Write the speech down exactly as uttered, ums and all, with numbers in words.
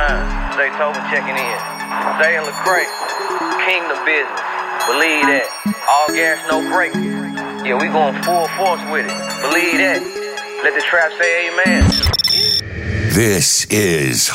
time. Zay Tobin checking in. Zay and Lecrae, Kingdom business. Believe that. All gas, no break. Yeah, we going full force with it. Believe that. Let the trap say amen. This is